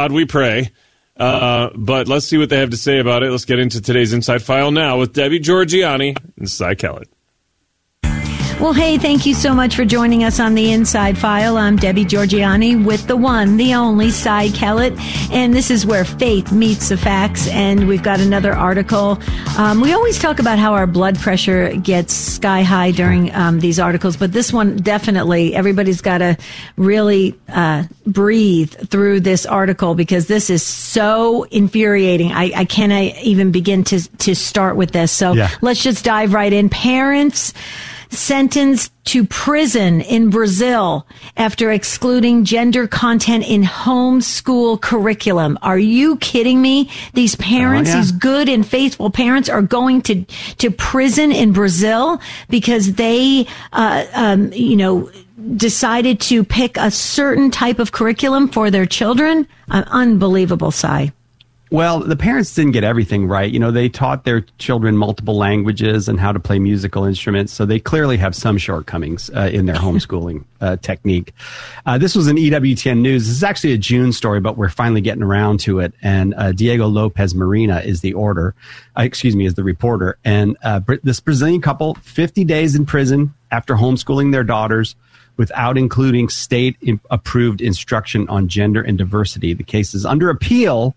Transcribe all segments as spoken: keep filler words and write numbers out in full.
God we pray. Uh, but let's see what they have to say about it. Let's get into today's Inside File now with Debbie Georgianni and Cy Kellett. Well, hey, thank you so much for joining us on the Inside File. I'm Debbie Georgianni with the one, the only Cy Kellett, and this is where faith meets the facts, and we've got another article. Um, we always talk about how our blood pressure gets sky high during um, these articles, but this one definitely, everybody's got to really uh, breathe through this article because this is so infuriating. I, I cannot even begin to, to start with this. So yeah. Let's just dive right in. Parents sentenced to prison in Brazil after excluding gender content in homeschool curriculum. Are you kidding me? These parents, oh, yeah. these good and faithful parents are going to, to prison in Brazil because they, uh, um, you know, decided to pick a certain type of curriculum for their children. Uh, unbelievable, Cy. Well, the parents didn't get everything right. You know, they taught their children multiple languages and how to play musical instruments, so they clearly have some shortcomings uh, in their homeschooling uh, technique. Uh, this was an E W T N News. This is actually a June story, but we're finally getting around to it. And uh, Diego Lopez Marina is the order, uh, excuse me, is the reporter. And uh, this Brazilian couple, fifty days in prison after homeschooling their daughters without including state-approved instruction on gender and diversity. The case is under appeal,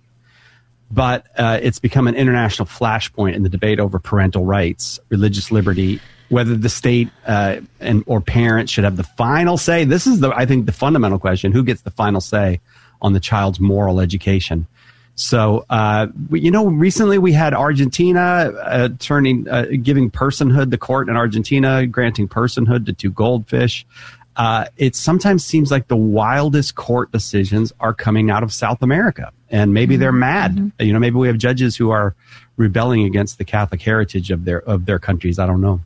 but uh, it's become an international flashpoint in the debate over parental rights, religious liberty, whether the state uh, and or parents should have the final say. This is, the I think, the fundamental question: who gets the final say on the child's moral education? So, uh, we, you know, recently we had Argentina uh, turning, uh, giving personhood. The court in Argentina granting personhood to two goldfish. Uh, it sometimes seems like the wildest court decisions are coming out of South America, and maybe mm-hmm. they're mad. Mm-hmm. You know, maybe we have judges who are rebelling against the Catholic heritage of their of their countries. I don't know.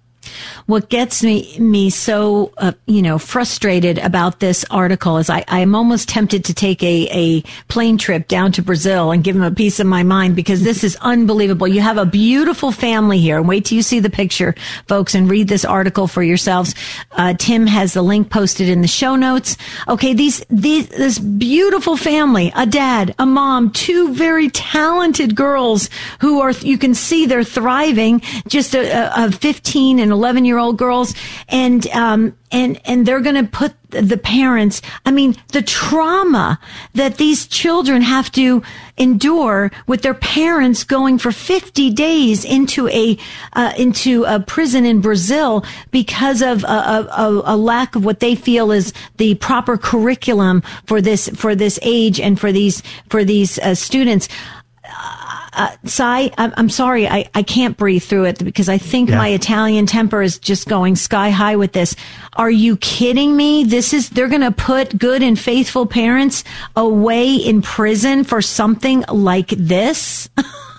What gets me me so uh, you know frustrated about this article is I I'm almost tempted to take a a plane trip down to Brazil and give them a piece of my mind because this is unbelievable. You have a beautiful family here, and wait till you see the picture, folks, and read this article for yourselves. Uh, Tim has the link posted in the show notes. Okay, these these this beautiful family, a dad, a mom, two very talented girls who are you can see they're thriving. Just a, a fifteen and eleven year old girls, and um and and they're going to put the parents, I mean, the trauma that these children have to endure with their parents going for fifty days into a uh, into a prison in Brazil because of a, a, a lack of what they feel is the proper curriculum for this for this age and for these for these uh, students. Uh, Cy, I'm sorry, I, I can't breathe through it because I think yeah. my Italian temper is just going sky high with this. Are you kidding me? This is, they're going to put good and faithful parents away in prison for something like this?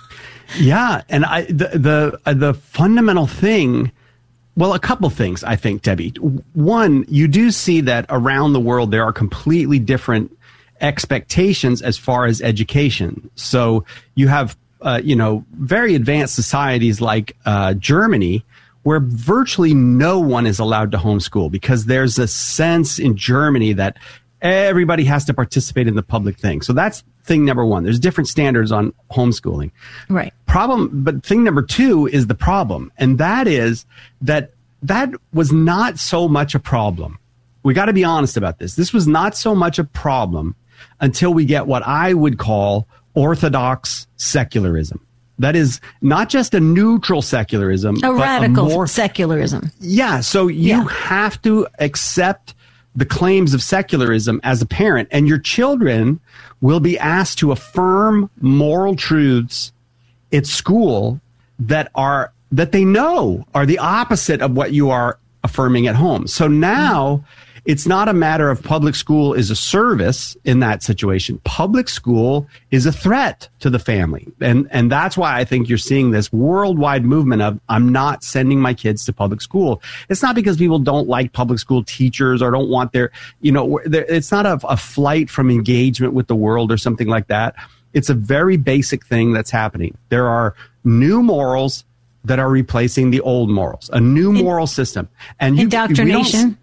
Yeah. And I, the, the, uh, the fundamental thing, well, a couple things, I think, Debbie. One, you do see that around the world, there are completely different expectations as far as education. So you have, uh, you know, very advanced societies like uh, Germany, where virtually no one is allowed to homeschool because there's a sense in Germany that everybody has to participate in the public thing. So that's thing number one. There's different standards on homeschooling. Right. Problem, but thing number two is the problem, and that is that that was not so much a problem. We got to be honest about this. This was not so much a problem until we get what I would call orthodox secularism. That is not just a neutral secularism, a but radical a more, secularism. Yeah. So you yeah. have to accept the claims of secularism as a parent, and your children will be asked to affirm moral truths at school that are that they know are the opposite of what you are affirming at home. So now mm-hmm. it's not a matter of public school is a service in that situation. Public school is a threat to the family. And and that's why I think you're seeing this worldwide movement of I'm not sending my kids to public school. It's not because people don't like public school teachers or don't want their, you know, it's not a, a flight from engagement with the world or something like that. It's a very basic thing that's happening. There are new morals that are replacing the old morals, a new moral system. And you, indoctrination.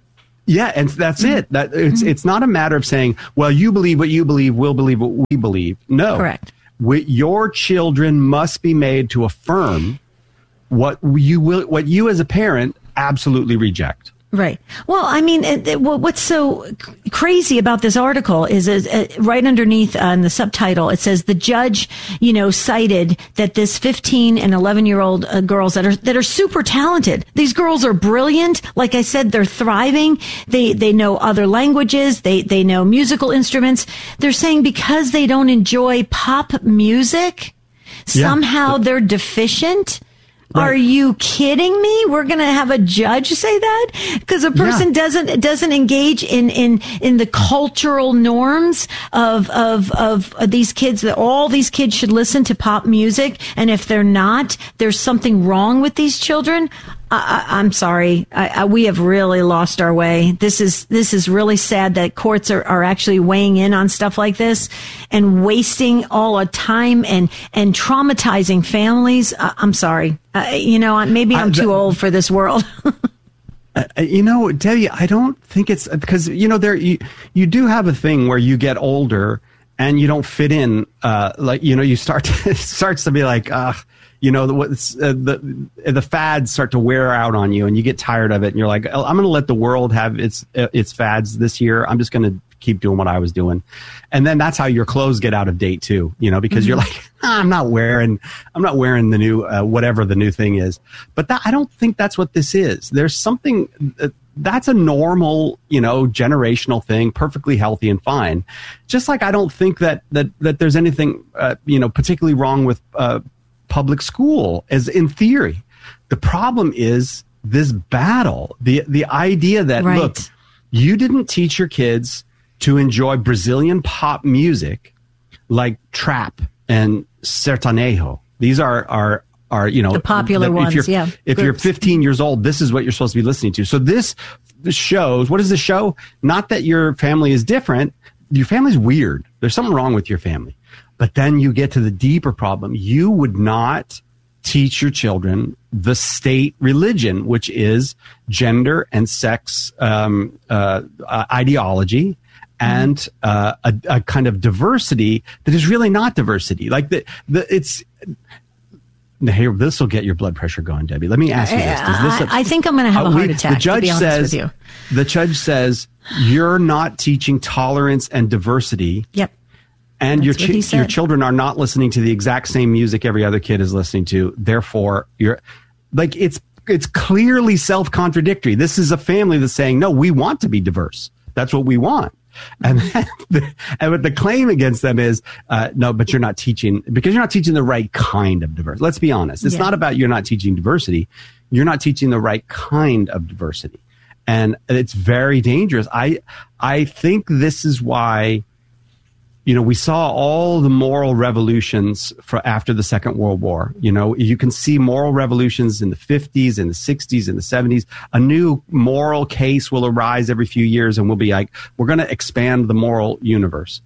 Yeah, and that's mm-hmm. it. That it's mm-hmm. it's not a matter of saying, well, you believe what you believe, we'll believe what we believe. No. Correct. We, your children must be made to affirm what you will, what you as a parent absolutely reject. Right. Well, I mean, it, it, what's so crazy about this article is uh, right underneath uh, in the subtitle, it says the judge, you know, cited that this fifteen and eleven year old uh, girls that are that are super talented. These girls are brilliant. Like I said, they're thriving. They they know other languages. They they know musical instruments. They're saying because they don't enjoy pop music, yeah. somehow they're deficient. Right. Are you kidding me? We're going to have a judge say that because a person yeah. doesn't doesn't engage in in in the cultural norms of of of these kids. That all these kids should listen to pop music, and if they're not, there's something wrong with these children. I, I, I'm sorry. I, I, we have really lost our way. This is this is really sad that courts are, are actually weighing in on stuff like this and wasting all our time and and traumatizing families. I, I'm sorry. Uh, you know, maybe I'm too old for this world. uh, you know, Debbie, I don't think it's because you know there you you do have a thing where you get older and you don't fit in. Uh, like you know, you start to, it starts to be like, uh, you know, the, uh, the the fads start to wear out on you, and you get tired of it, and you're like, I'm going to let the world have its its fads this year. I'm just going to keep doing what I was doing, and then that's how your clothes get out of date too. You know, because mm-hmm. you're like, ah, I'm not wearing, I'm not wearing the new uh, whatever the new thing is. But that, I don't think that's what this is. There's something. Uh, That's a normal, you know, generational thing, perfectly healthy and fine. Just like I don't think that that that there's anything, uh, you know, particularly wrong with uh, public school, as in theory. The problem is this battle, the the idea that right. look, you didn't teach your kids to enjoy Brazilian pop music like trap and sertanejo. These are are. Are you know the popular the, ones? If you're, yeah. If Groups. you're fifteen years old, this is what you're supposed to be listening to. So this, this shows. What does this show? Not that your family is different. Your family's weird. There's something wrong with your family. But then you get to the deeper problem. You would not teach your children the state religion, which is gender and sex um, uh, uh, ideology. And uh, a, a kind of diversity that is really not diversity. Like the the it's. Here, this will get your blood pressure going, Debbie. Let me ask you this. Does this I, I think I'm going to have uh, a heart we, attack, the judge to be honest says, with you. The judge says, you're not teaching tolerance and diversity. Yep. And your ch- your children are not listening to the exact same music every other kid is listening to. Therefore, you're like, it's it's clearly self-contradictory. This is a family that's saying, no, we want to be diverse. That's what we want. And the, and what the claim against them is, uh, no, but you're not teaching because you're not teaching the right kind of diversity. Let's be honest. It's yeah. not about you're not teaching diversity. You're not teaching the right kind of diversity. And it's very dangerous. I, I think this is why, you know, we saw all the moral revolutions for after the Second World War. You know, you can see moral revolutions in the fifties, in the sixties, in the seventies. A new moral case will arise every few years, and we'll be like, we're going to expand the moral universe.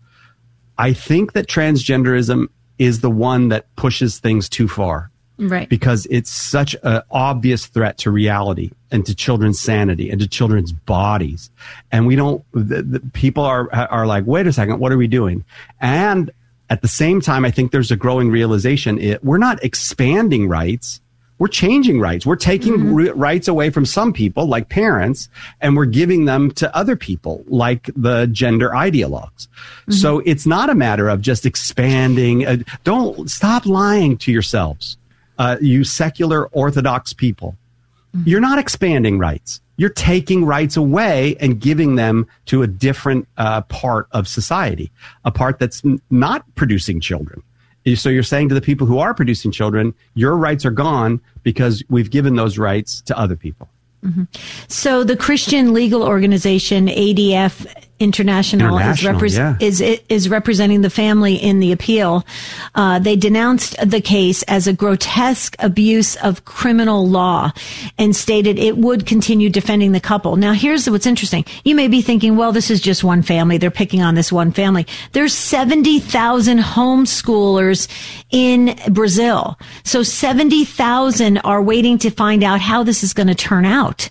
I think that transgenderism is the one that pushes things too far. Right. Because it's such an obvious threat to reality and to children's sanity and to children's bodies. And we don't, the, the people are, are like, wait a second, what are we doing? And at the same time, I think there's a growing realization. It, we're not expanding rights. We're changing rights. We're taking mm-hmm. r- rights away from some people, like parents, and we're giving them to other people, like the gender ideologues. Mm-hmm. So it's not a matter of just expanding. Uh, don't stop lying to yourselves. Uh, you secular Orthodox people, mm-hmm. you're not expanding rights. You're taking rights away and giving them to a different uh, part of society, a part that's n- not producing children. So you're saying to the people who are producing children, your rights are gone because we've given those rights to other people. Mm-hmm. So the Christian legal organization A D F International, International is, repre- yeah. is is representing the family in the appeal. Uh, they denounced the case as a grotesque abuse of criminal law and stated it would continue defending the couple. Now, here's what's interesting. You may be thinking, well, this is just one family. They're picking on this one family. There's seventy thousand homeschoolers in Brazil. So seventy thousand are waiting to find out how this is going to turn out.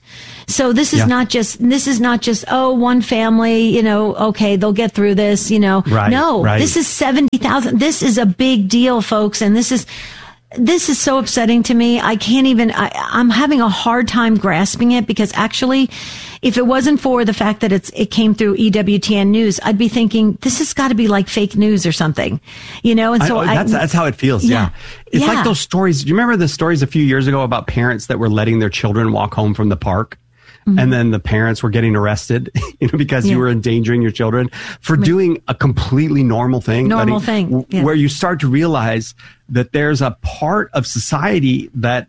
So this is Yeah. not just, this is not just, oh, one family, you know, okay, they'll get through this, you know. Right, no, right. this is seventy thousand. This is a big deal, folks. And this is, this is so upsetting to me. I can't even, I, I'm having a hard time grasping it because actually, if it wasn't for the fact that it's, it came through E W T N News, I'd be thinking this has got to be like fake news or something, you know? And so I, I, that's, that's how it feels. Yeah. Yeah. It's Yeah. like those stories. Do you remember the stories a few years ago about parents that were letting their children walk home from the park? Mm-hmm. And then the parents were getting arrested, you know, because Yeah. you were endangering your children for doing a completely normal thing. Normal buddy, thing, w- yeah. Where you start to realize that there's a part of society that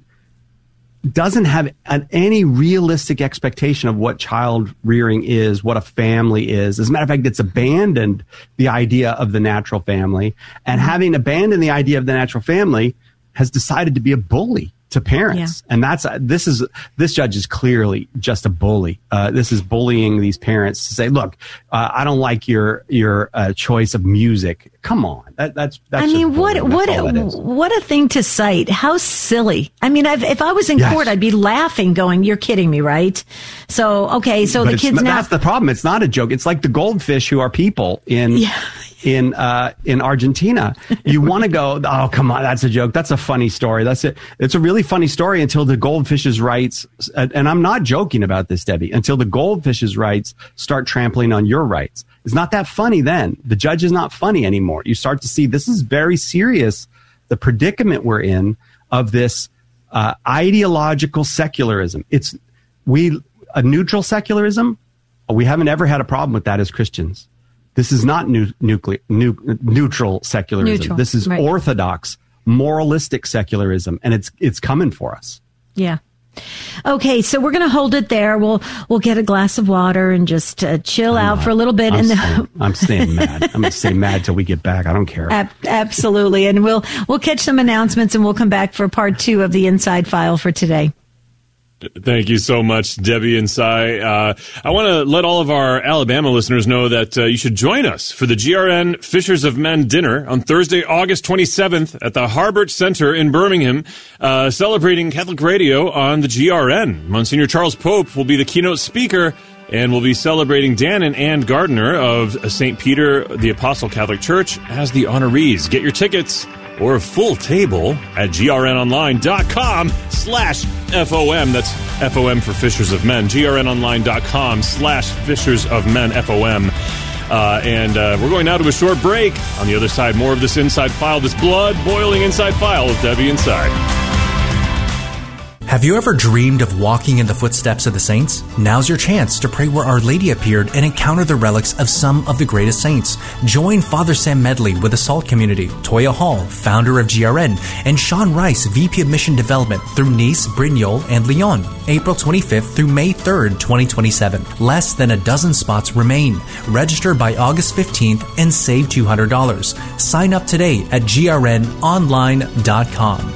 doesn't have an, any realistic expectation of what child rearing is, what a family is. As a matter of fact, it's abandoned the idea of the natural family, and Mm-hmm. having abandoned the idea of the natural family has decided to be a bully to parents. Yeah. And that's, uh, this is, this judge is clearly just a bully. Uh, this is bullying these parents to say, look, uh, I don't like your, your, uh, choice of music. Come on. That, that's, that's, I just mean, what, bullying. That's what, all that is. what a thing to cite. How silly. I mean, I've, if I was in Yes. court, I'd be laughing going, you're kidding me, right? So, okay. So But the it's kids not- now. that's the problem. It's not a joke. It's like the goldfish who are people in, Yeah. in, uh, in Argentina. You want to go, oh, come on. That's a joke. That's a funny story. That's it. It's a really funny story until the goldfish's rights. And, and I'm not joking about this, Debbie, until the goldfish's rights start trampling on your rights. It's not that funny then. The judge is not funny anymore. You start to see this is very serious. The predicament we're in of this, uh, ideological secularism. It's, we, a neutral secularism. We haven't ever had a problem with that as Christians. This is not nu- nuclear, nu- neutral secularism. Neutral, This is right. orthodox, moralistic secularism, and it's it's coming for us. Yeah. Okay, so we're going to hold it there. We'll we'll get a glass of water and just uh, chill I'm out not- for a little bit, I'm and staying, I'm staying mad. I'm going to stay mad till we get back. I don't care. Ab- absolutely, and we'll we'll catch some announcements, and we'll come back for part two of the Inside File for today. Thank you so much, Debbie and Cy. Uh, I want to let all of our Alabama listeners know that uh, you should join us for the G R N Fishers of Men dinner on Thursday, August twenty-seventh at the Harbert Center in Birmingham, uh, celebrating Catholic radio on the G R N. Monsignor Charles Pope will be the keynote speaker, and we'll be celebrating Dan and Ann Gardner of Saint Peter the Apostle Catholic Church as the honorees. Get your tickets or a full table at grnonline.com slash FOM. That's F O M for Fishers of Men. grnonline.com slash Fishers of Men, F O M. Uh, and uh, we're going now to a short break. On the other side, more of this Inside File, this blood-boiling Inside File with Debbie Inside. Have you ever dreamed of walking in the footsteps of the saints? Now's your chance to pray where Our Lady appeared and encounter the relics of some of the greatest saints. Join Father Sam Medley with the Salt Community, Toya Hall, founder of G R N, and Sean Rice, V P of Mission Development through Nice, Brignoles, and Lyon, April twenty-fifth through May third, twenty twenty-seven. Less than a dozen spots remain. Register by August fifteenth and save two hundred dollars. Sign up today at G R N online dot com.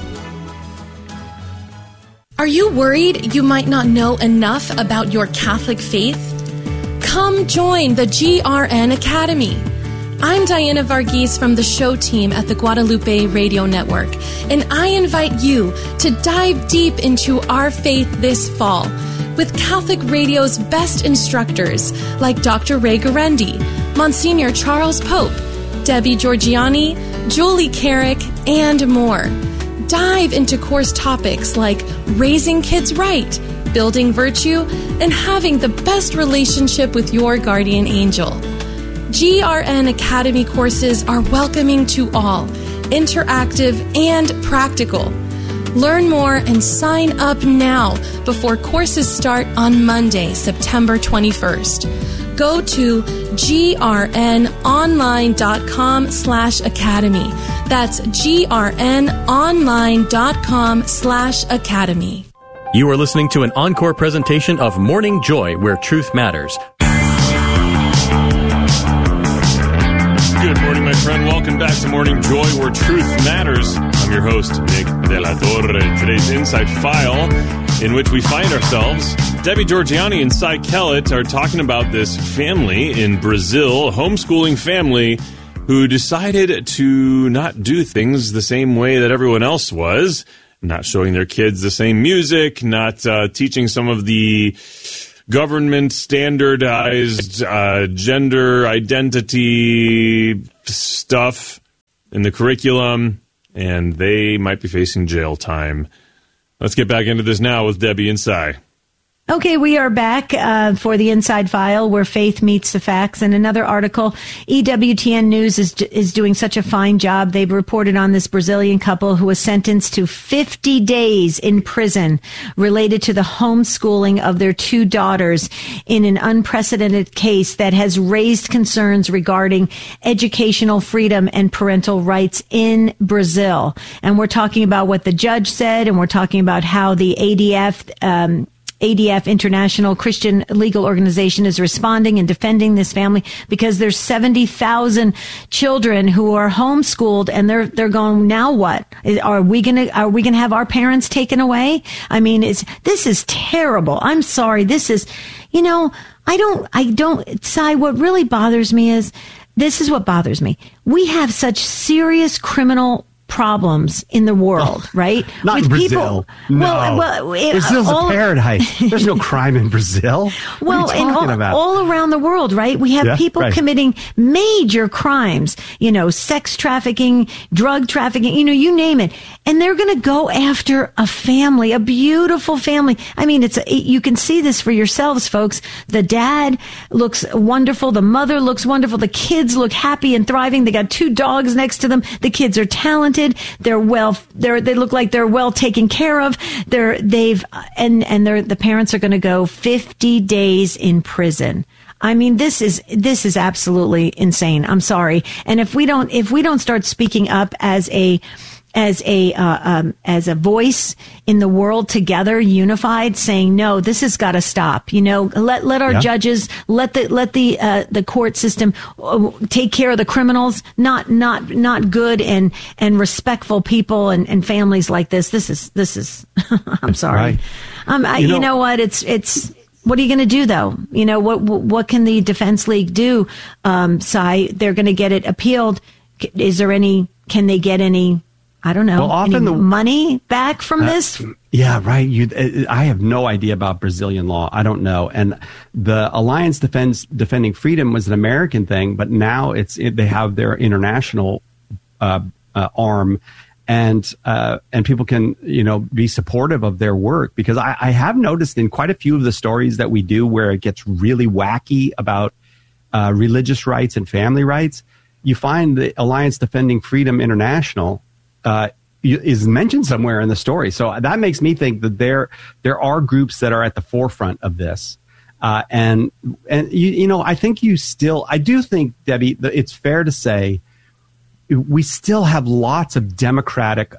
Are you worried you might not know enough about your Catholic faith? Come join the G R N Academy. I'm Diana Varghese from the show team at the Guadalupe Radio Network, and I invite you to dive deep into our faith this fall with Catholic Radio's best instructors like Doctor Ray Guarendi, Monsignor Charles Pope, Debbie Georgiani, Julie Carrick, and more. Dive into course topics like raising kids right, building virtue, and having the best relationship with your guardian angel. G R N Academy courses are welcoming to all, interactive and practical. Learn more and sign up now before courses start on Monday, September twenty-first. Go to grnonline.com slash academy. That's grnonline.com slash academy. You are listening to an encore presentation of Morning Joy, where truth matters. Good morning, my friend. Welcome back to Morning Joy, where truth matters. I'm your host, Nick De La Torre. Today's Inside File, in which we find ourselves, Debbie Georgiani and Cy Kellett are talking about this family in Brazil, a homeschooling family, who decided to not do things the same way that everyone else was, not showing their kids the same music, not uh, teaching some of the government standardized uh, gender identity stuff in the curriculum, and they might be facing jail time. Let's get back into this now with Debbie and Cy. Okay, we are back uh, for the Inside File, where faith meets the facts. And another article, E W T N News is is doing such a fine job. They've reported on this Brazilian couple who was sentenced to fifty days in prison related to the homeschooling of their two daughters in an unprecedented case that has raised concerns regarding educational freedom and parental rights in Brazil. And we're talking about what the judge said, and we're talking about how the A D F, um, A D F International Christian Legal Organization is responding and defending this family, because there's seventy thousand children who are homeschooled, and they're they're going, now what? Are we going to are we going to have our parents taken away? I mean, it's this is terrible. I'm sorry. This is, you know, I don't I don't Cy, what really bothers me is this is what bothers me. We have such serious criminal problems in the world, oh, right? Not With in Brazil. People, no. Well, well, it, Brazil's all, a paradise. There's no crime in Brazil. Well, what are you talking and all, about? all around the world, right? We have yeah, people right. committing major crimes, you know, sex trafficking, drug trafficking, you know, you name it. And they're going to go after a family, a beautiful family. I mean, it's a, you can see this for yourselves, folks. The dad looks wonderful. The mother looks wonderful. The kids look happy and thriving. They got two dogs next to them. The kids are talented. They're well, they're, they look like they're well taken care of. They're, they've, and, and they're, the parents are going to go fifty days in prison. I mean, this is, this is absolutely insane. I'm sorry. And if we don't, if we don't start speaking up as a, as a uh, um, as a voice in the world together, unified, saying no, this has got to stop. You know, let let our yeah. judges, let the let the uh, the court system uh, take care of the criminals, not not not good and and respectful people and, and families like this. This is this is. I'm sorry. Right. Um, I, you, you know, know what? It's it's. What are you going to do, though? You know, what what can the Defense League do? Um, Cy, they're going to get it appealed. Is there any? Can they get any? I don't know. Well, often any the money back from uh, this? Yeah, right. You, I have no idea about Brazilian law. I don't know. And the Alliance Defends Defending Freedom was an American thing, but now it's it, they have their international uh, uh, arm, and uh, and people can you know be supportive of their work, because I, I have noticed in quite a few of the stories that we do where it gets really wacky about uh, religious rights and family rights, you find the Alliance Defending Freedom International Uh, is mentioned somewhere in the story. So that makes me think that there there are groups that are at the forefront of this. Uh, and, and you, you know, I think you still, I do think, Debbie, that it's fair to say we still have lots of democratic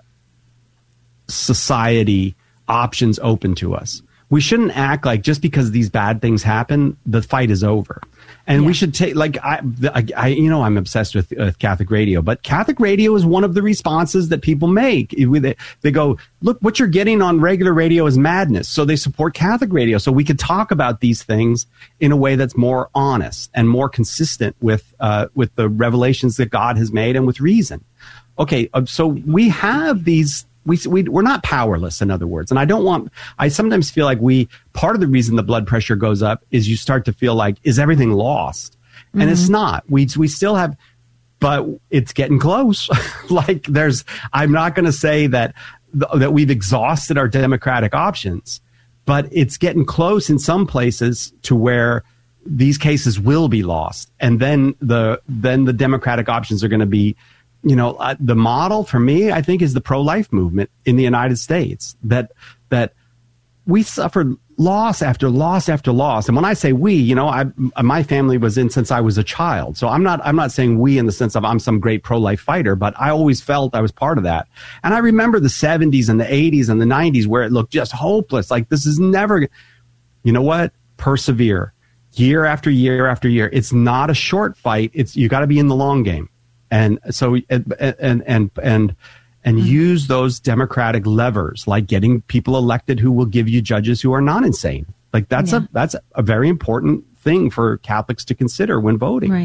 society options open to us. We shouldn't act like just because these bad things happen, the fight is over. And yeah. we should take, like, I, I, you know, I'm obsessed with uh, Catholic radio, but Catholic radio is one of the responses that people make. They, they go, look, what you're getting on regular radio is madness. So they support Catholic radio. So we could talk about these things in a way that's more honest and more consistent with, uh, with the revelations that God has made and with reason. Okay. So we have these. We, we, we're not powerless, in other words. And I don't want, I sometimes feel like we, part of the reason the blood pressure goes up is you start to feel like, is everything lost? And mm-hmm. it's not. We, we still have, but it's getting close. Like there's, I'm not going to say that, that we've exhausted our democratic options, but it's getting close in some places to where these cases will be lost. And then the, then the democratic options are going to be, you know, uh, the model for me, I think, is the pro-life movement in the United States, that that we suffered loss after loss after loss. And when I say we, you know, I, my family was in since I was a child. So I'm not I'm not saying we in the sense of I'm some great pro-life fighter, but I always felt I was part of that. And I remember the seventies and the eighties and the nineties where it looked just hopeless. Like this is never, you know what? Persevere. Year after year after year. It's not a short fight. It's you got to be in the long game. And so, and, and, and, and, and mm-hmm. use those democratic levers, like getting people elected who will give you judges who are not insane. Like that's yeah. a, that's a very important thing for Catholics to consider when voting. Right.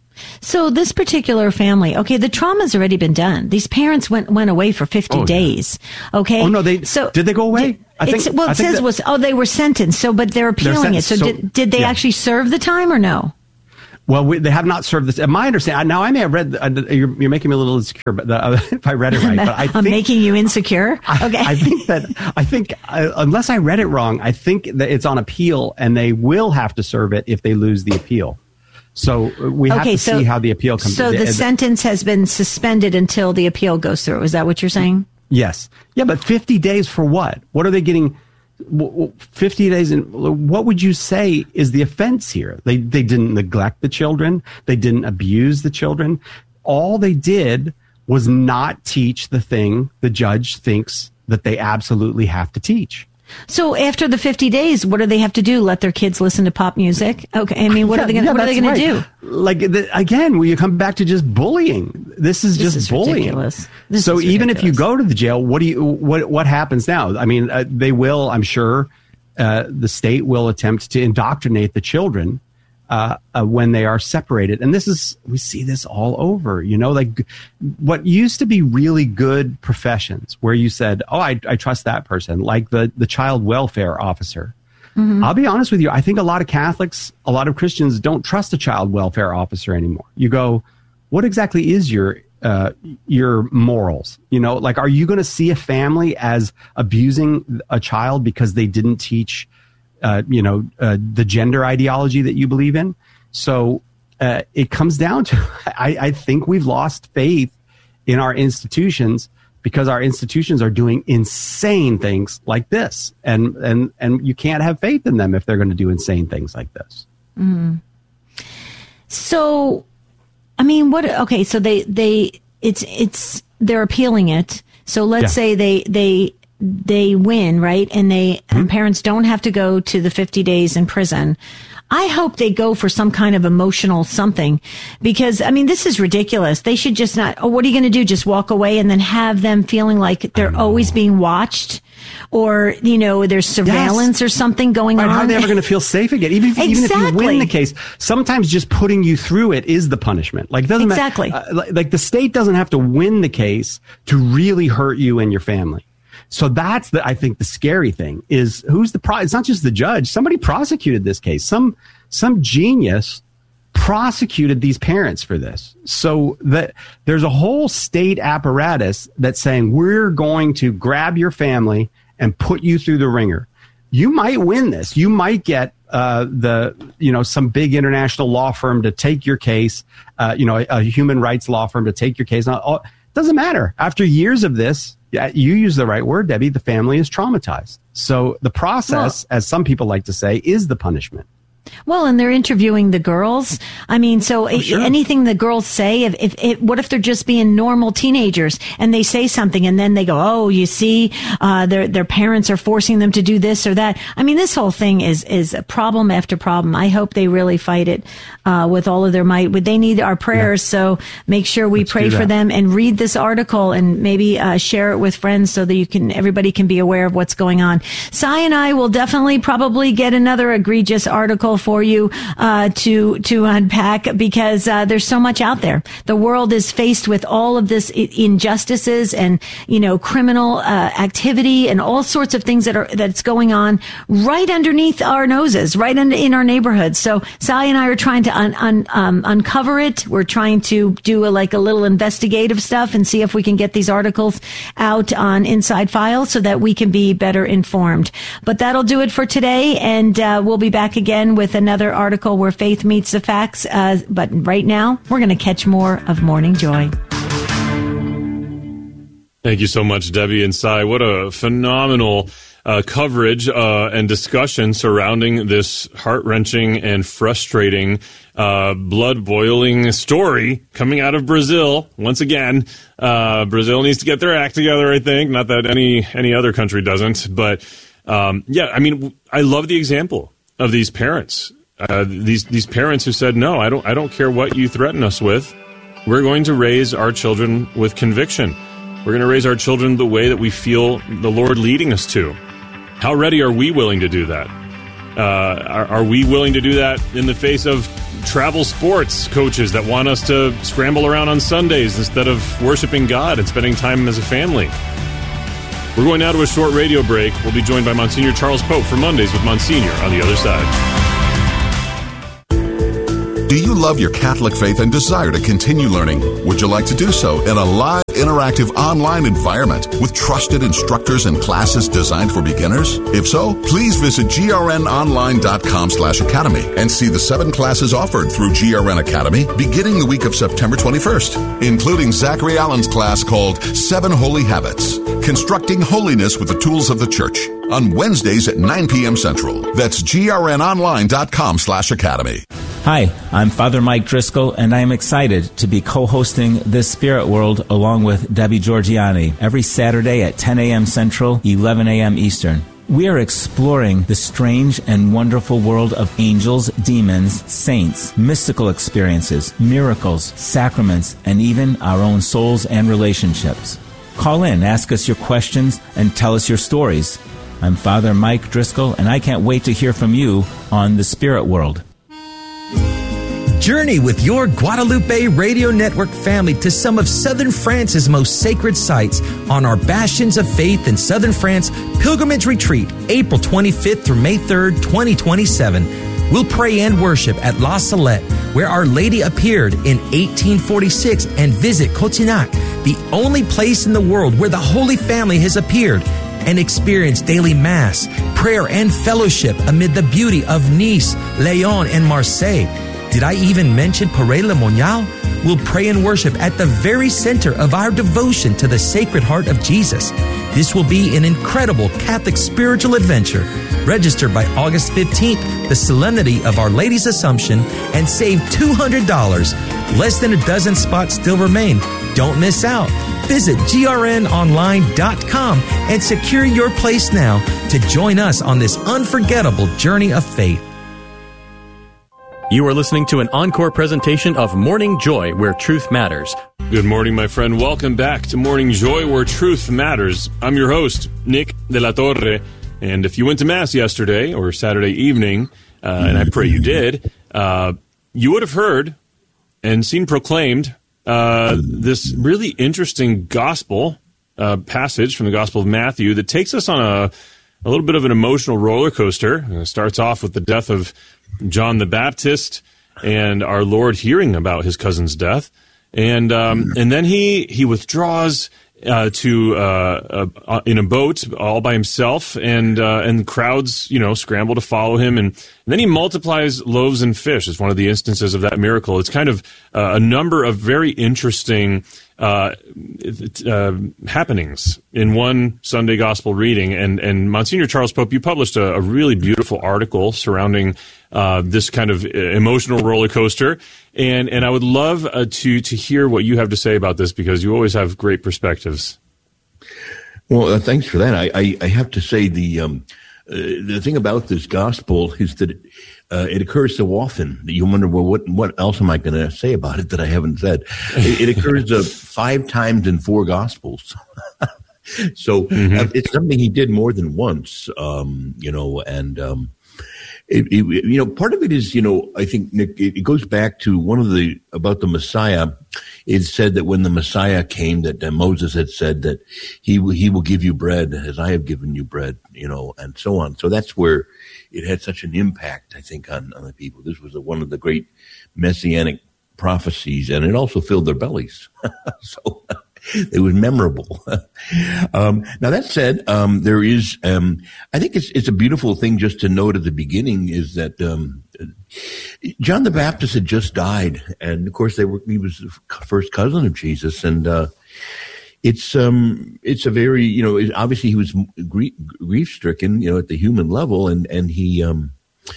So this particular family, okay, the trauma's already been done. These parents went went away for fifty oh, days. Yeah. Okay. Oh no, they so did they go away? Did, I think, well, it I think says that, was oh they were sentenced. So, but they're appealing they're it. So, so did did they yeah. actually serve the time or no? Well, we, they have not served this. My understanding now, I may have read. Uh, you're, you're making me a little insecure, but the, uh, if I read it right, but I I'm think, making you insecure. Okay. I, I think that I think uh, unless I read it wrong, I think that it's on appeal, and they will have to serve it if they lose the appeal. So we have okay, to so, see how the appeal comes. So the, the sentence has been suspended until the appeal goes through. Is that what you're saying? Yes. Yeah, but fifty days for what? What are they getting? fifty days in, what would you say is the offense here? They they didn't neglect the children. They didn't abuse the children. All they did was not teach the thing the judge thinks that they absolutely have to teach. So after the fifty days, what do they have to do? Let their kids listen to pop music? Okay, I mean, what yeah, are they going yeah, what are they going right. to do? Like the, again, will you come back to just bullying? This is this just is bullying. Ridiculous. This so is even ridiculous. if you go to the jail, what do you what what happens now? I mean, uh, they will, I'm sure, uh, the state will attempt to indoctrinate the children uh, uh, when they are separated, and this is we see this all over. You know, like what used to be really good professions, where you said, "Oh, I, I trust that person," like the the child welfare officer. Mm-hmm. I'll be honest with you. I think a lot of Catholics, a lot of Christians don't trust a child welfare officer anymore. You go, what exactly is your uh, your morals? You know, like, are you going to see a family as abusing a child because they didn't teach, uh, you know, uh, the gender ideology that you believe in? So uh, it comes down to, I, I think we've lost faith in our institutions, because our institutions are doing insane things like this. And, and, and you can't have faith in them if they're going to do insane things like this. Mm. So, I mean, what, okay, so they, they, it's, it's, they're appealing it. So let's yeah. say they, they, they win, right? And they, mm-hmm. and parents don't have to go to the fifty days in prison. I hope they go for some kind of emotional something, because, I mean, this is ridiculous. They should just not, oh, what are you going to do? Just walk away and then have them feeling like they're always being watched, or, you know, there's surveillance yes. or something going right, on. How are they ever going to feel safe again? Even if, exactly. even if you win the case, sometimes just putting you through it is the punishment. Like, it doesn't exactly. matter. Uh, like, the state doesn't have to win the case to really hurt you and your family. So that's the, I think the scary thing is who's the pro, it's not just the judge. Somebody prosecuted this case. Some, some genius prosecuted these parents for this. So that there's a whole state apparatus that's saying, we're going to grab your family and put you through the ringer. You might win this. You might get, uh, the, you know, some big international law firm to take your case, uh, you know, a, a human rights law firm to take your case. Now, all, doesn't matter. After years of this, yeah, you use the right word, Debbie. The family is traumatized. So the process, well, as some people like to say, is the punishment. Well, and they're interviewing the girls. I mean, so oh, sure. anything the girls say, if, if, if, what if they're just being normal teenagers and they say something and then they go, oh, you see, uh, their, their parents are forcing them to do this or that. I mean, this whole thing is, is a problem after problem. I hope they really fight it, uh, with all of their might. They need our prayers. Yeah. So make sure we Let's pray for them and read this article and maybe, uh, share it with friends so that you can, everybody can be aware of what's going on. Cy and I will definitely probably get another egregious article for you uh to to unpack, because uh there's so much out there. The world is faced with all of this I- injustices and, you know, criminal uh activity and all sorts of things that are that's going on right underneath our noses, right in, in our neighborhoods. So Sally and I are trying to un, un, um, uncover it. We're trying to do a, like a little investigative stuff and see if we can get these articles out on Inside Files so that we can be better informed. But that'll do it for today, and uh we'll be back again with another article where faith meets the facts. Uh, but right now, we're going to catch more of Morning Joy. Thank you so much, Debbie and Cy. What a phenomenal uh, coverage uh, and discussion surrounding this heart-wrenching and frustrating, uh, blood-boiling story coming out of Brazil. Once again, uh, Brazil needs to get their act together, I think. Not that any, any other country doesn't. But, um, yeah, I mean, I love the example of these parents. Uh, these these parents who said, no, I don't I don't care what you threaten us with. We're going to raise our children with conviction. We're going to raise our children the way that we feel the Lord leading us to. How ready are we willing to do that? Uh, are, are we willing to do that in the face of travel sports coaches that want us to scramble around on Sundays instead of worshiping God and spending time as a family? We're going now to a short radio break. We'll be joined by Monsignor Charles Pope for Mondays with Monsignor on the other side. Do you love your Catholic faith and desire to continue learning? Would you like to do so in a live, interactive online environment with trusted instructors and classes designed for beginners? If so, please visit grnonline.com slash academy and see the seven classes offered through G R N Academy beginning the week of September twenty-first, including Zachary Allen's class called Seven Holy Habits, Constructing Holiness with the Tools of the Church, on Wednesdays at nine p.m. Central. That's grnonline.com slash academy. Hi, I'm Father Mike Driscoll, and I am excited to be co-hosting This Spirit World along with Debbie Georgiani every Saturday at ten a.m. Central, eleven a.m. Eastern. We are exploring the strange and wonderful world of angels, demons, saints, mystical experiences, miracles, sacraments, and even our own souls and relationships. Call in, ask us your questions, and tell us your stories. I'm Father Mike Driscoll, and I can't wait to hear from you on The Spirit World. Journey with your Guadalupe Radio Network family to some of Southern France's most sacred sites on our Bastions of Faith in Southern France Pilgrimage Retreat, April twenty-fifth through May third, twenty twenty-seven. We'll pray and worship at La Salette, where Our Lady appeared in eighteen forty-six, and visit Cotignac, the only place in the world where the Holy Family has appeared, and experience daily Mass, prayer, and fellowship amid the beauty of Nice, Lyon, and Marseille. Did I even mention Paray-le-Monial? We'll pray and worship at the very center of our devotion to the Sacred Heart of Jesus. This will be an incredible Catholic spiritual adventure. Register by August fifteenth, the Solemnity of Our Lady's Assumption, and save two hundred dollars. Less than a dozen spots still remain. Don't miss out. Visit G R N online dot com and secure your place now to join us on this unforgettable journey of faith. You are listening to an encore presentation of Morning Joy, where truth matters. Good morning, my friend. Welcome back to Morning Joy, where truth matters. I'm your host, Nick de la Torre. And if you went to Mass yesterday or Saturday evening, uh, and I pray you did, uh, you would have heard and seen proclaimed uh, this really interesting gospel uh, passage from the Gospel of Matthew that takes us on a, a little bit of an emotional roller coaster. It starts off with the death of John the Baptist and our Lord hearing about his cousin's death. And um, and then he, he withdraws uh, to uh, uh, in a boat all by himself, and uh, and crowds, you know, scramble to follow him. And, and then he multiplies loaves and fish as one of the instances of that miracle. It's kind of uh, a number of very interesting uh, uh, happenings in one Sunday gospel reading. And, and Monsignor Charles Pope, you published a, a really beautiful article surrounding uh, this kind of emotional roller coaster. And and I would love uh, to to hear what you have to say about this, because you always have great perspectives. Well, uh, thanks for that. I, I, I have to say the um, uh, the thing about this gospel is that it, uh, it occurs so often that you wonder, well, what what else am I going to say about it that I haven't said? It, it occurs uh, five times in four gospels. So mm-hmm. uh, it's something he did more than once, um, you know, and um, It, it, you know, part of it is, you know, I think, Nick, it, it goes back to one of the, about the Messiah. It said that when the Messiah came, that uh, Moses had said that he, he will give you bread as I have given you bread, you know, and so on. So that's where it had such an impact, I think, on, on the people. This was a, one of the great messianic prophecies, and it also filled their bellies. So it was memorable. um, now that said, um, there is, um, I think it's, it's a beautiful thing just to note at the beginning is that, um, John the Baptist had just died. And of course they were, he was the first cousin of Jesus. And, uh, it's, um, it's a very, you know, obviously he was grief, grief stricken, you know, at the human level. And, and he, um,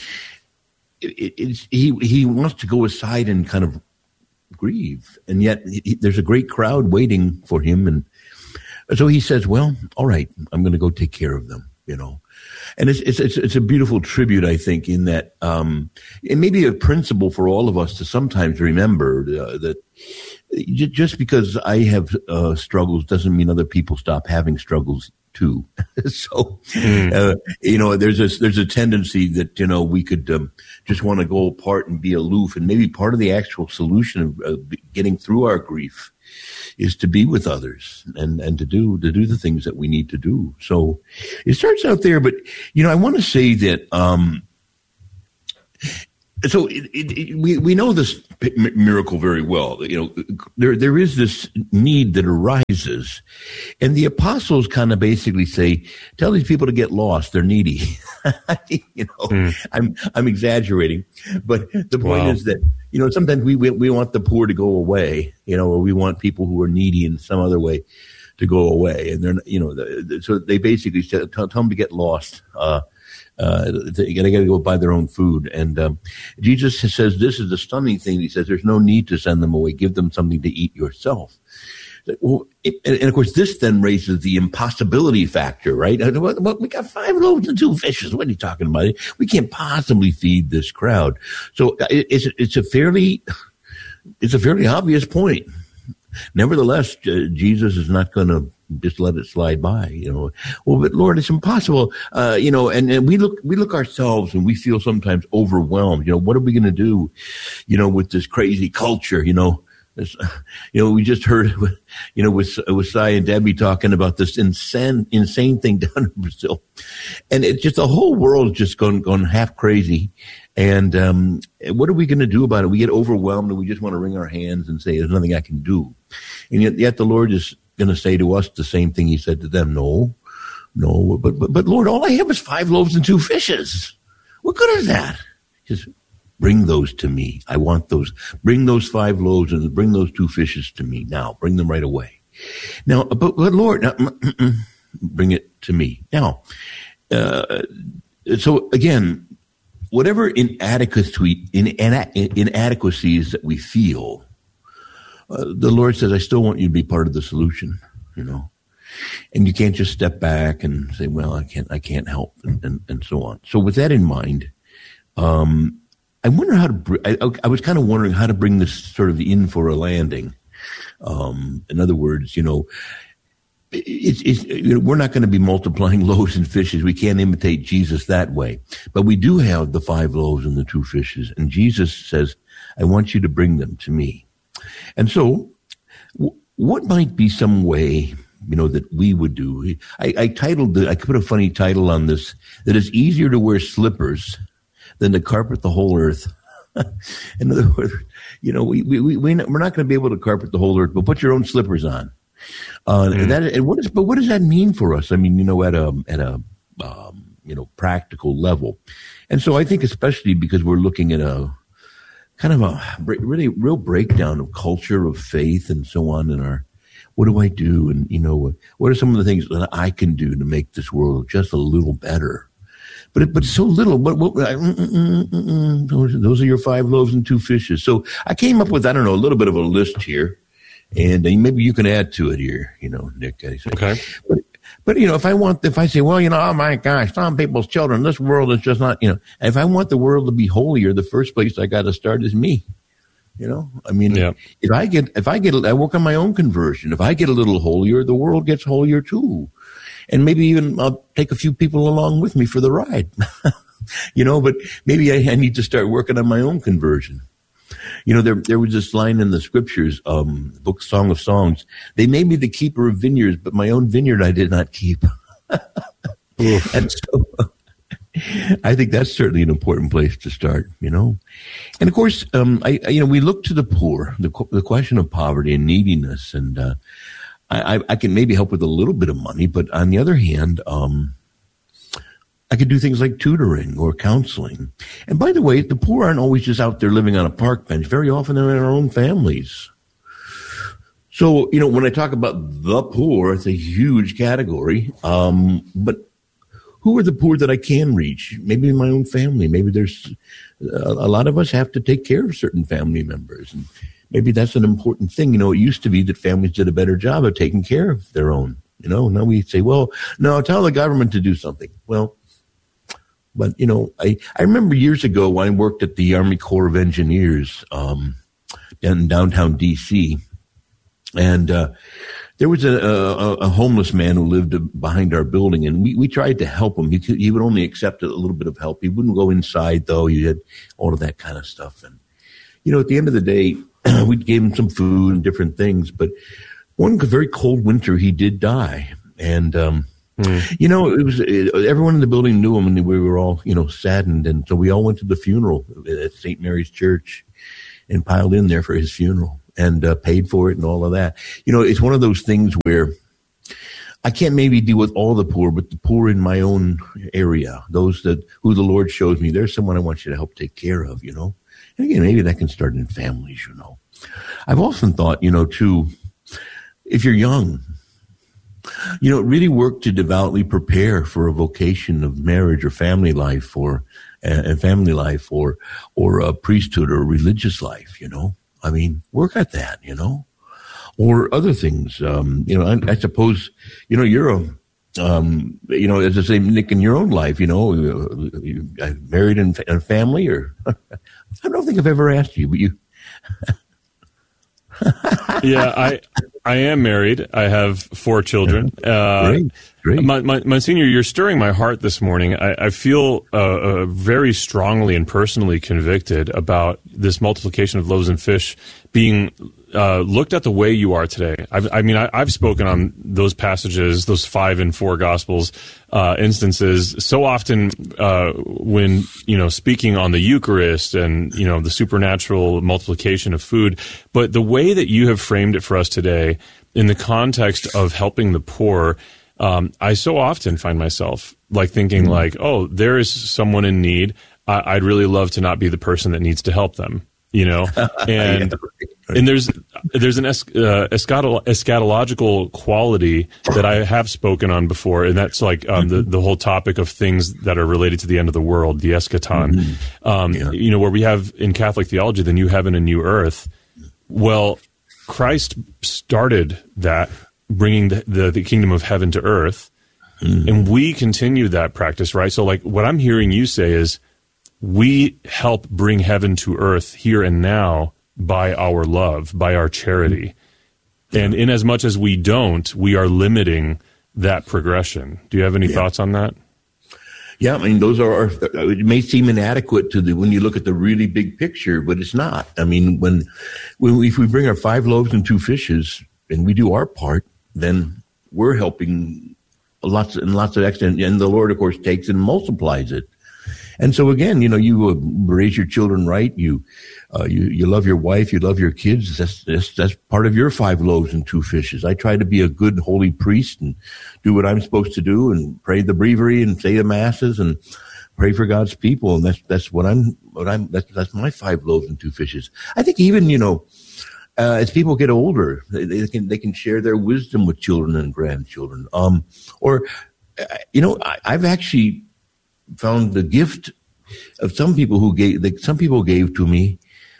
it, it's, he, he wants to go aside and kind of grieve, and yet he, there's a great crowd waiting for him, and so he says, well, all right, I'm going to go take care of them, you know. And it's it's it's, it's a beautiful tribute, I think, in that um it may be a principle for all of us to sometimes remember uh, that just because I have uh, struggles doesn't mean other people stop having struggles too. so, mm. uh, you know, there's a, there's a tendency that, you know, we could um, just want to go apart and be aloof. And maybe part of the actual solution of uh, getting through our grief is to be with others and, and to do, to do the things that we need to do. So it starts out there, but, you know, I want to say that, um, so it, it, it, we, we know this miracle very well. You know, there, there is this need that arises, and the apostles kind of basically say, tell these people to get lost. They're needy. you know, mm. I'm, I'm exaggerating, but the point wow. is that, you know, sometimes we, we, we want the poor to go away, you know, or we want people who are needy in some other way to go away. And they're, you know, the, the, so they basically tell, tell them to get lost. Uh, Uh, they got to go buy their own food. And um, Jesus says this is the stunning thing. He says there's no need to send them away. Give them something to eat yourself. Well, it, and of course, this then raises the impossibility factor, right? Well, we got five loaves and two fishes. What are you talking about? We can't possibly feed this crowd. So it's it's a fairly it's a fairly obvious point. Nevertheless, uh, Jesus is not going to just let it slide by, you know. Well, but Lord, it's impossible, uh, you know. And, and we look, we look ourselves, and we feel sometimes overwhelmed. You know, what are we going to do, you know, with this crazy culture? You know, this, you know, we just heard, you know, with with Cy and Debbie talking about this insane, insane thing down in Brazil, and it just the whole world's just gone gone half crazy. And um, what are we going to do about it? We get overwhelmed, and we just want to wring our hands and say, "There's nothing I can do." And yet, yet the Lord is going to say to us the same thing He said to them. No, no, but, but, but Lord, all I have is five loaves and two fishes. What good is that? Just bring those to me. I want those. Bring those five loaves and bring those two fishes to me now. Bring them right away. Now, but, but Lord, now, bring it to me. Now, uh, so again, whatever inadequacy, in, inadequacies that we feel, Uh, the Lord says, I still want you to be part of the solution, you know, and you can't just step back and say, well, I can't, I can't help and, and, and so on. So with that in mind, um, I wonder how to, br- I, I was kind of wondering how to bring this sort of in for a landing. Um, in other words, you know, it's, it's, you know, we're not going to be multiplying loaves and fishes. We can't imitate Jesus that way, but we do have the five loaves and the two fishes. And Jesus says, I want you to bring them to me. And so w- what might be some way, you know, that we would do? I, I titled, the, I put a funny title on this, that it's easier to wear slippers than to carpet the whole earth. In other words, you know, we, we, we, we're not going to be able to carpet the whole earth, but put your own slippers on. Uh, mm. and that, and what is, but what does that mean for us? I mean, you know, at a, at a, um, you know, practical level. And so I think especially because we're looking at a, kind of a really real breakdown of culture, of faith, and so on. In our, what do I do? And, you know, what are some of the things that I can do to make this world just a little better? But it, but so little. What, what, mm, mm, mm, mm, those, those are your five loaves and two fishes. So I came up with, I don't know, a little bit of a list here, and maybe you can add to it here, you know, Nick. I say. Okay. But, But, you know, if I want, if I say, well, you know, oh my gosh, some people's children, this world is just not, you know, if I want the world to be holier, the first place I got to start is me. You know, I mean, yeah. if I get, if I get, I work on my own conversion. If I get a little holier, the world gets holier too. And maybe even I'll take a few people along with me for the ride, you know, but maybe I, I need to start working on my own conversion. You know, there there was this line in the scriptures, um, book Song of Songs. They made me the keeper of vineyards, but my own vineyard I did not keep. And so I think that's certainly an important place to start, you know. And of course, um, I, I you know, we look to the poor, the the question of poverty and neediness, and uh, I, I can maybe help with a little bit of money, but on the other hand, um, I could do things like tutoring or counseling. And by the way, the poor aren't always just out there living on a park bench. Very often they're in our own families. So, you know, when I talk about the poor, it's a huge category. Um, but who are the poor that I can reach? Maybe in my own family. Maybe there's a, a lot of us have to take care of certain family members. And maybe that's an important thing. You know, it used to be that families did a better job of taking care of their own. You know, now we say, well, no, tell the government to do something. Well, But, you know, I, I remember years ago when I worked at the Army Corps of Engineers um, in downtown D C, and uh, there was a, a, a homeless man who lived behind our building, and we, we tried to help him. He, could, he would only accept a little bit of help. He wouldn't go inside, though. He had all of that kind of stuff. And, you know, at the end of the day, we gave him some food and different things. But one very cold winter, he did die. And, um, mm. you know, it was it, everyone in the building knew him, and we were all, you know, saddened. And so we all went to the funeral at Saint Mary's Church and piled in there for his funeral and uh, paid for it and all of that. You know, it's one of those things where I can't maybe deal with all the poor, but the poor in my own area, those that who the Lord shows me, there's someone I want you to help take care of, you know. And again, maybe that can start in families, you know. I've often thought, you know, too, if you're young, you know, really work to devoutly prepare for a vocation of marriage or family life or and family life or or a priesthood or religious life, you know. I mean, work at that, you know, or other things. Um, you know, I, I suppose, you know, you're a, um, you know, as I say, Nick, in your own life, you know, you, you, you married in a family, or I don't think I've ever asked you, but you. Yeah, I I am married. I have four children. Uh, great, great. My, my, Monsignor, you're stirring my heart this morning. I, I feel uh, uh, very strongly and personally convicted about this multiplication of loaves and fish being uh, looked at the way you are today. I've, I mean, I, I've spoken on those passages, those five and four Gospels uh, instances, so often uh, when, you know, speaking on the Eucharist and, you know, the supernatural multiplication of food. But the way that you have framed it for us today in the context of helping the poor, um, I so often find myself like thinking mm-hmm. like, oh, there is someone in need. I, I'd really love to not be the person that needs to help them. You know, and yeah. and there's there's an es, uh, eschatolo- eschatological quality that I have spoken on before, and that's like um, mm-hmm. the the whole topic of things that are related to the end of the world, the eschaton. Mm-hmm. Um, yeah. You know, where we have in Catholic theology the new heaven and new earth. Well, Christ started that, bringing the the, the kingdom of heaven to earth, mm-hmm. and we continue that practice, right? So, like what I'm hearing you say is, we help bring heaven to earth here and now by our love, by our charity. And in as much as we don't, we are limiting that progression. Do you have any yeah. thoughts on that? Yeah, I mean, those are, our, it may seem inadequate to the, when you look at the really big picture, but it's not. I mean, when, when we, if we bring our five loaves and two fishes and we do our part, then we're helping lots and lots of extent. And the Lord, of course, takes and multiplies it. And so again, you know, you uh, raise your children right. You, uh, you, you love your wife. You love your kids. That's, that's, that's part of your five loaves and two fishes. I try to be a good, holy priest and do what I'm supposed to do and pray the breviary and say the masses and pray for God's people. And that's, that's what I'm, what I'm, that's, that's my five loaves and two fishes. I think even, you know, uh, as people get older, they, they can, they can share their wisdom with children and grandchildren. Um, or, uh, you know, I, I've actually found the gift of some people who gave, the, some people gave to me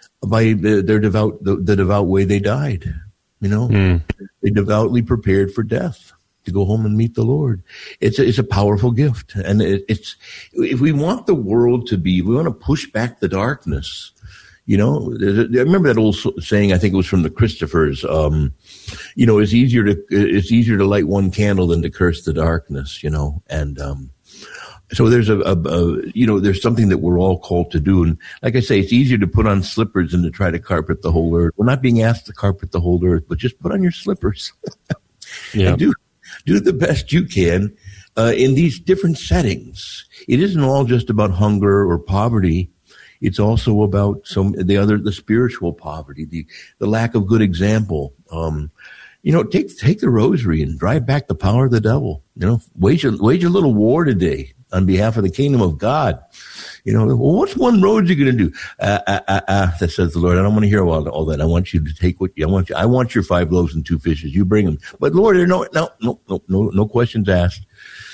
by the, their devout, the, the devout way they died. You know, mm. they devoutly prepared for death to go home and meet the Lord. It's a, it's a powerful gift. And it, it's, if we want the world to be, we want to push back the darkness. You know, I remember that old saying, I think it was from the Christophers, um, you know, it's easier to, it's easier to light one candle than to curse the darkness, you know, and, um, so there's a, a, a, you know, there's something that we're all called to do. And like I say, it's easier to put on slippers than to try to carpet the whole earth. We're not being asked to carpet the whole earth, but just put on your slippers. Yeah. And do, do the best you can, uh, in these different settings. It isn't all just about hunger or poverty. It's also about some, the other, the spiritual poverty, the, the lack of good example. Um, You know, take take the rosary and drive back the power of the devil. You know, wage a, wage a little war today on behalf of the kingdom of God. You know, well, what's one road you're going to do? Uh, uh, uh, uh, that says the Lord. I don't want to hear all, all that. I want you to take what you, I want you. I want your five loaves and two fishes. You bring them. But Lord, there no no no no no no questions asked.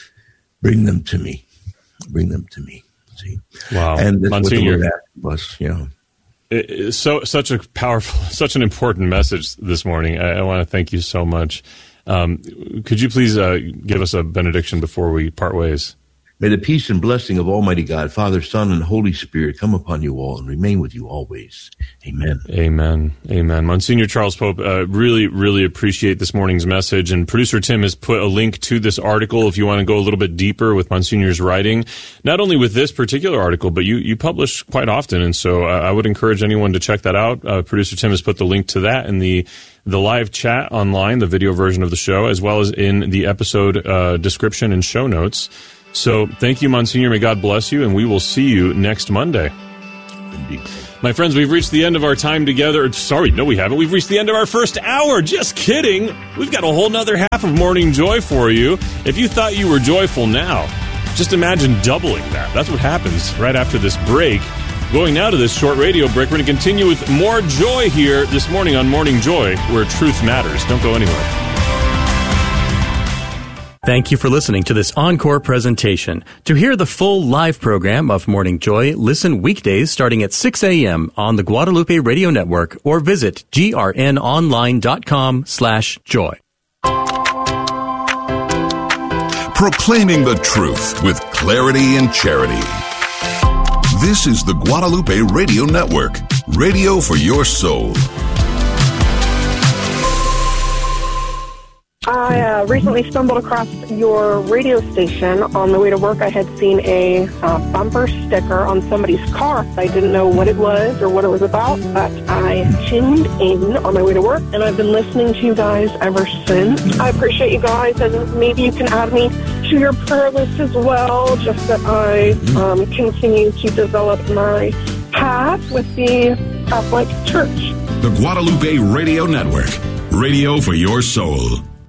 Bring them to me. Bring them to me. See. Wow. And that's Monsignor, what the Lord asked of us. You know. It, so such a powerful, such an important message this morning. I, I want to thank you so much. Um, could you please uh, give us a benediction before we part ways? May the peace and blessing of Almighty God, Father, Son, and Holy Spirit come upon you all and remain with you always. Amen. Amen. Amen. Monsignor Charles Pope, uh, really, really appreciate this morning's message. And producer Tim has put a link to this article if you want to go a little bit deeper with Monsignor's writing, not only with this particular article, but you, you publish quite often. And so uh, I would encourage anyone to check that out. Uh, producer Tim has put the link to that in the the live chat online, the video version of the show, as well as in the episode uh, description and show notes. So thank you, Monsignor. May God bless you, and we will see you next Monday. Indeed. My friends, we've reached the end of our time together. Sorry, no, we haven't. We've reached the end of our first hour. Just kidding. We've got a whole nother half of Morning Joy for you. If you thought you were joyful now, just imagine doubling that. That's what happens right after this break. Going now to this short radio break, we're going to continue with more joy here this morning on Morning Joy, where truth matters. Don't go anywhere. Thank you for listening to this encore presentation. To hear the full live program of Morning Joy, listen weekdays starting at six a.m. on the Guadalupe Radio Network or visit grnonline.com slash joy. Proclaiming the truth with clarity and charity. This is the Guadalupe Radio Network, radio for your soul. I uh, recently stumbled across your radio station. On the way to work, I had seen a uh, bumper sticker on somebody's car. I didn't know what it was or what it was about, but I tuned in on my way to work, and I've been listening to you guys ever since. I appreciate you guys, and maybe you can add me to your prayer list as well, just that I um, continue to develop my path with the Catholic Church. The Guadalupe Radio Network, radio for your soul.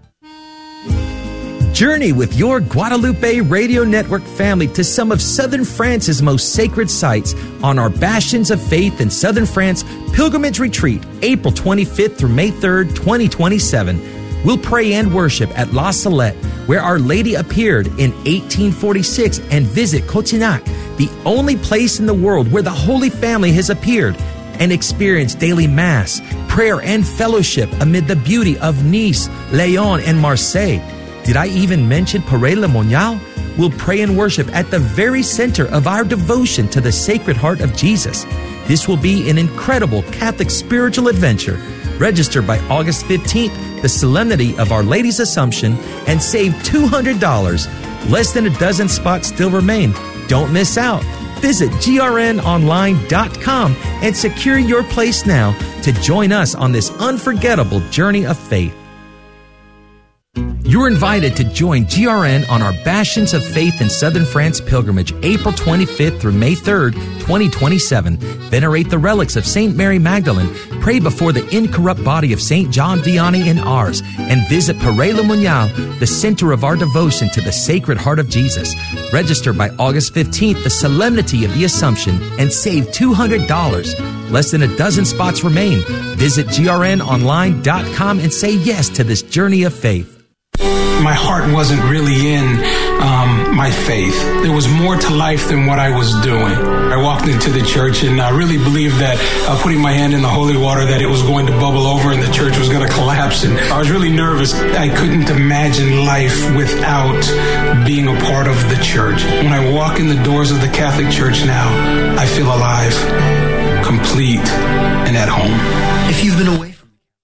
Journey with your Guadalupe Radio Network family to some of Southern France's most sacred sites on our Bastions of Faith in Southern France Pilgrimage Retreat, April twenty-fifth through May third, twenty twenty-seven. We'll pray and worship at La Salette, where Our Lady appeared in eighteen forty-six, and visit Cotignac, the only place in the world where the Holy Family has appeared, and experience daily Mass, prayer, and fellowship amid the beauty of Nice, Lyon, and Marseille. Did I even mention Paray-le-Monial? We'll pray and worship at the very center of our devotion to the Sacred Heart of Jesus. This will be an incredible Catholic spiritual adventure. Register by August fifteenth, the Solemnity of Our Lady's Assumption, and save two hundred dollars. Less than a dozen spots still remain. Don't miss out. Visit G R N online dot com and secure your place now to join us on this unforgettable journey of faith. You're invited to join G R N on our Bastions of Faith in Southern France pilgrimage, April twenty-fifth through May third, twenty twenty-seven. Venerate the relics of Saint Mary Magdalene, pray before the incorrupt body of Saint John Vianney and ours, and visit Paray-le-Monial, the center of our devotion to the Sacred Heart of Jesus. Register by August fifteenth, the Solemnity of the Assumption, and save two hundred dollars. Less than a dozen spots remain. Visit G R N online dot com and say yes to this journey of faith. My heart wasn't really in um, my faith. There was more to life than what I was doing. I walked into the church and I really believed that uh, putting my hand in the holy water, that it was going to bubble over and the church was going to collapse. And I was really nervous. I couldn't imagine life without being a part of the church. When I walk in the doors of the Catholic Church now, I feel alive, complete, and at home. If you've been away.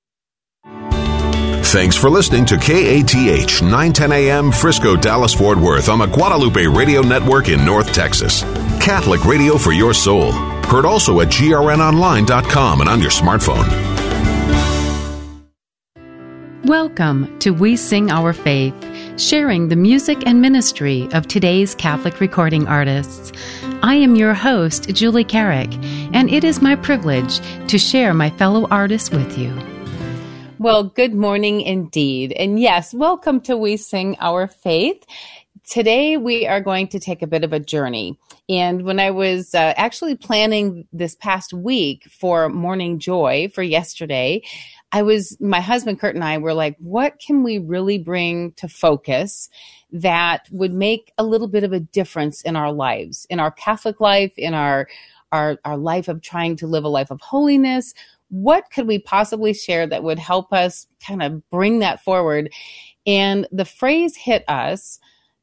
Thanks for listening to K A T H nine ten A M Frisco, Dallas, Fort Worth on the Guadalupe Radio Network in North Texas. Catholic radio for your soul. Heard also at G R N online dot com and on your smartphone. Welcome to We Sing Our Faith, sharing the music and ministry of today's Catholic recording artists. I am your host, Julie Carrick, and it is my privilege to share my fellow artists with you. Well, good morning indeed. And yes, welcome to We Sing Our Faith. Today we are going to take a bit of a journey. And when I was uh, actually planning this past week for Morning Joy for yesterday, I was, my husband Kurt and I were like, what can we really bring to focus that would make a little bit of a difference in our lives, in our Catholic life, in our, our, our life of trying to live a life of holiness? What could we possibly share that would help us kind of bring that forward? And the phrase hit us,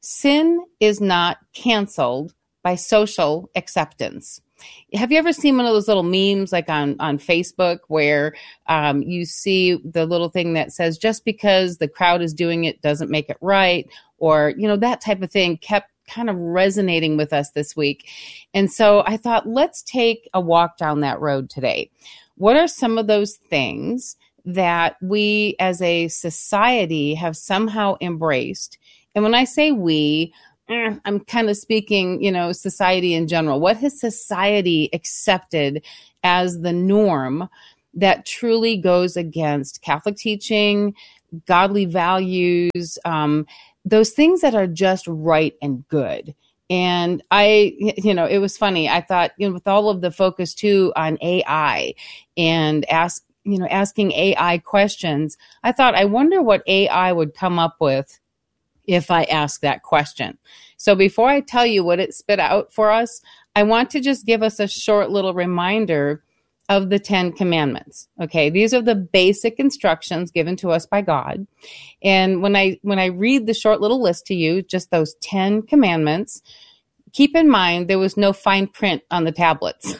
sin is not canceled by social acceptance. Have you ever seen one of those little memes like on, on Facebook where um, you see the little thing that says, just because the crowd is doing it doesn't make it right? Or, you know, that type of thing kept kind of resonating with us this week. And so I thought, let's take a walk down that road today. What are some of those things that we as a society have somehow embraced? And when I say we, I'm kind of speaking, you know, society in general. What has society accepted as the norm that truly goes against Catholic teaching, godly values, um, those things that are just right and good? And I, you know, it was funny. I thought, you know, with all of the focus too on A I and ask, you know, asking A I questions, I thought, I wonder what A I would come up with if I ask that question. So before I tell you what it spit out for us, I want to just give us a short little reminder of the Ten Commandments. Okay, these are the basic instructions given to us by God. And when I when I read the short little list to you, just those Ten Commandments, keep in mind there was no fine print on the tablets.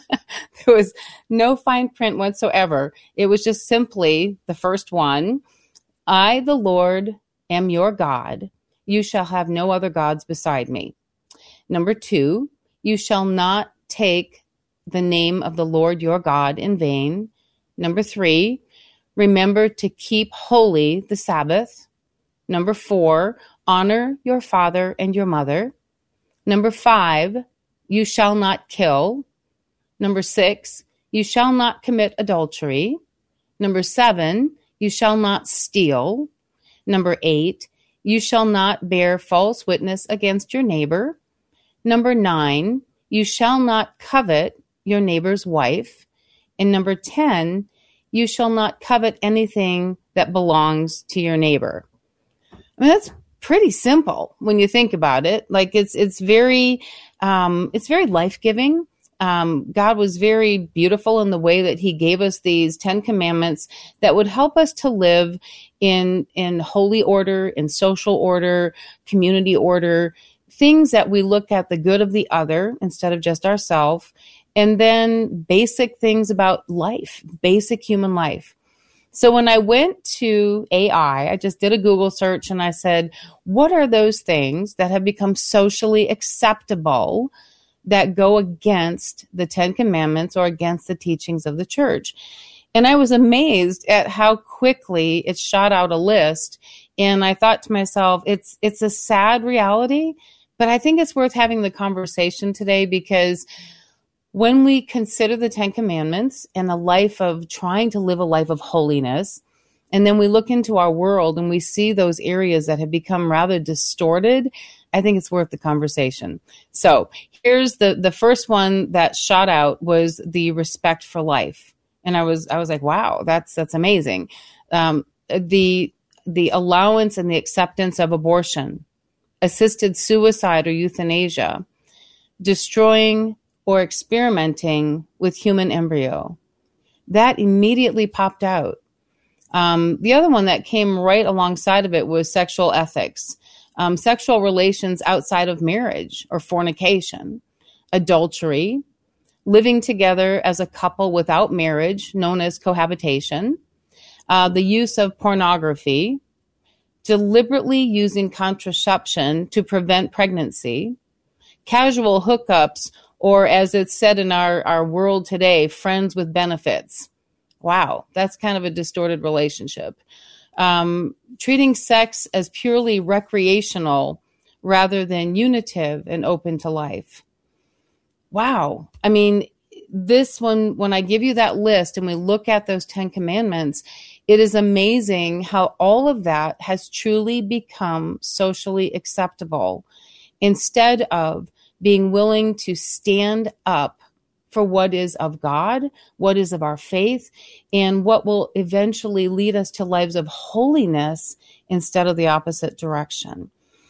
There was no fine print whatsoever. It was just simply the first one: I, the Lord, am your God. You shall have no other gods beside me. Number two, you shall not take the name of the Lord your God in vain. Number three, remember to keep holy the Sabbath. Number four, honor your father and your mother. Number five, you shall not kill. Number six, you shall not commit adultery. Number seven, you shall not steal. Number eight, you shall not bear false witness against your neighbor. Number nine, you shall not covet your neighbor's wife. And number ten, you shall not covet anything that belongs to your neighbor. I mean, that's pretty simple when you think about it. Like it's it's very um, it's very life-giving. Um, God was very beautiful in the way that he gave us these Ten Commandments that would help us to live in, in holy order, in social order, community order, things that we look at the good of the other instead of just ourselves, and then basic things about life, basic human life. So when I went to A I, I just did a Google search and I said, what are those things that have become socially acceptable that go against the Ten Commandments or against the teachings of the church? And I was amazed at how quickly it shot out a list. And I thought to myself, it's it's a sad reality, but I think it's worth having the conversation today, because when we consider the Ten Commandments and a life of trying to live a life of holiness, and then we look into our world and we see those areas that have become rather distorted, I think it's worth the conversation. So here's the, the first one that shot out was the respect for life. And I was I was like, wow, that's that's amazing. Um, the the allowance and the acceptance of abortion, assisted suicide or euthanasia, destroying or experimenting with human embryo. That immediately popped out. Um, the other one that came right alongside of it was sexual ethics, um, sexual relations outside of marriage or fornication, adultery, living together as a couple without marriage, known as cohabitation, uh, the use of pornography, deliberately using contraception to prevent pregnancy, casual hookups, or as it's said in our, our world today, friends with benefits. Wow, that's kind of a distorted relationship. Um, treating sex as purely recreational rather than unitive and open to life. Wow. I mean, this one, when I give you that list and we look at those Ten Commandments, it is amazing how all of that has truly become socially acceptable instead of being willing to stand up for what is of God, what is of our faith, and what will eventually lead us to lives of holiness instead of the opposite direction.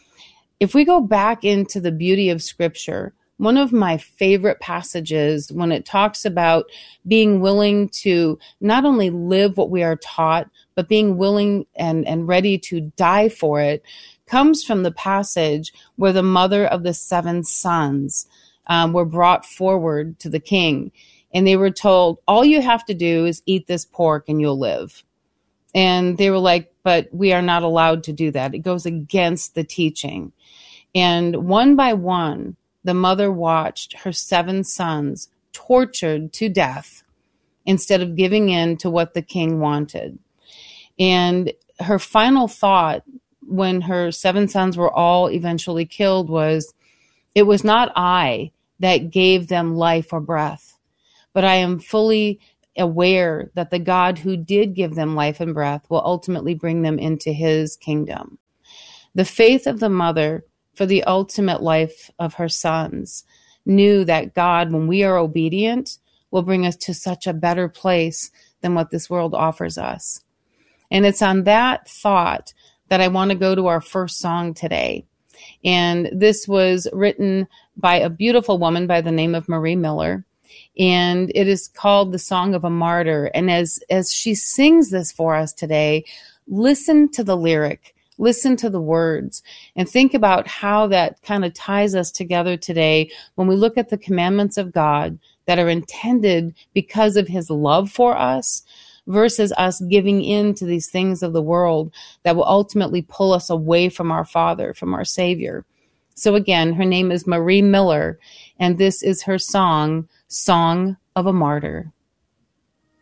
If we go back into the beauty of Scripture, one of my favorite passages when it talks about being willing to not only live what we are taught, but being willing and, and ready to die for it, comes from the passage where the mother of the seven sons um, were brought forward to the king. And they were told, all you have to do is eat this pork and you'll live. And they were like, but we are not allowed to do that. It goes against the teaching. And one by one, the mother watched her seven sons tortured to death instead of giving in to what the king wanted. And her final thought when her seven sons were all eventually killed was, it was not I that gave them life or breath, but I am fully aware that the God who did give them life and breath will ultimately bring them into his kingdom. The faith of the mother for the ultimate life of her sons knew that God, when we are obedient, will bring us to such a better place than what this world offers us. And it's on that thought that I want to go to our first song today. And this was written by a beautiful woman by the name of Marie Miller. And it is called The Song of a Martyr. And as, as she sings this for us today, listen to the lyric, listen to the words, and think about how that kind of ties us together today when we look at the commandments of God that are intended because of his love for us versus us giving in to these things of the world that will ultimately pull us away from our Father, from our Savior. So again, her name is Marie Miller, and this is her song, Song of a Martyr.